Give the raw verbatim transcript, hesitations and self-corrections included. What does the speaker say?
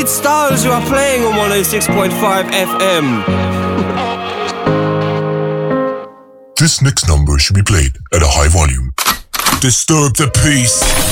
David Styles, you are playing on one oh six point five F M. This next number should be played at a high volume. Disturb the peace.